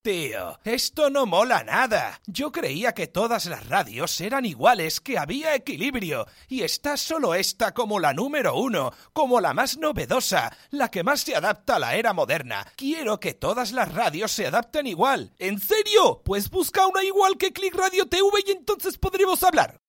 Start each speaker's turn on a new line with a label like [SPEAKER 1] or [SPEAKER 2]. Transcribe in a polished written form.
[SPEAKER 1] Tío, esto no mola nada. Yo creía que todas las radios eran iguales, que había equilibrio. Y está solo esta como la número 1, como la más novedosa, la que más se adapta a la era moderna. Quiero que todas las radios se adapten igual. ¿En serio? Pues busca una igual que Click Radio TV y entonces podremos hablar.